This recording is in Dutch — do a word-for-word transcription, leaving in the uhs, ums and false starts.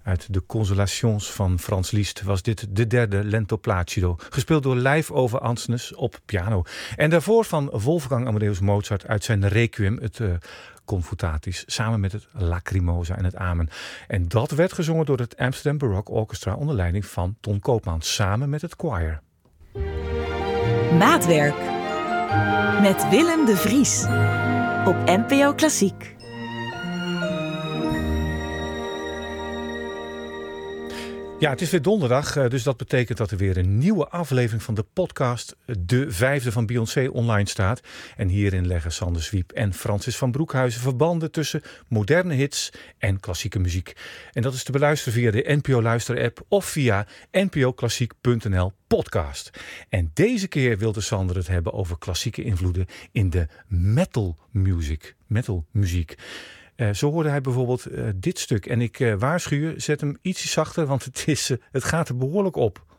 Uit de Consolations van Franz Liszt was dit de derde Lento Placido, gespeeld door Live-Over Ansnes op piano. En daarvoor van Wolfgang Amadeus Mozart uit zijn Requiem, het uh, Confutatis, samen met het Lacrimosa en het Amen. En dat werd gezongen door het Amsterdam Baroque Orchestra onder leiding van Ton Koopman, samen met het choir. Maatwerk met Willem de Vries op N P O Klassiek. Ja, het is weer donderdag, dus dat betekent dat er weer een nieuwe aflevering van de podcast, de vijfde van Beyoncé, online staat. En hierin leggen Sander Zwiep en Francis van Broekhuizen verbanden tussen moderne hits en klassieke muziek. En dat is te beluisteren via de N P O Luister-app of via n p o klassiek punt n l podcast. En deze keer wilde Sander het hebben over klassieke invloeden in de metal music, metal muziek. Uh, zo hoorde hij bijvoorbeeld uh, dit stuk. En ik uh, waarschuw je, zet hem ietsje zachter, want het, is, uh, het gaat er behoorlijk op.